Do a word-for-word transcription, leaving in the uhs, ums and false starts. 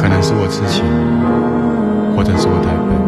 可能是我痴情，或者是我太笨。